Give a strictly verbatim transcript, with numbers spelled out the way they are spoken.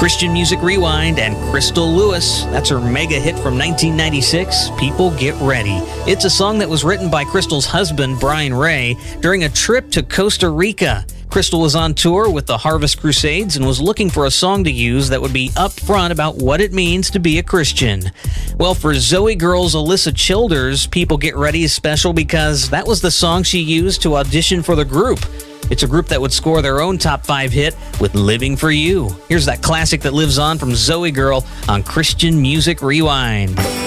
Christian Music Rewind and Crystal Lewis. That's her mega hit from nineteen ninety-six, People Get Ready. It's a song that was written by Crystal's husband, Brian Ray, during a trip to Costa Rica. Crystal was on tour with the Harvest Crusades and was looking for a song to use that would be upfront about what it means to be a Christian. Well, for Zoe Girl's Alyssa Childers, People Get Ready is special because that was the song she used to audition for the group. It's a group that would score their own top five hit with Living for You. Here's that classic that lives on from Zoe Girl on Christian Music Rewind.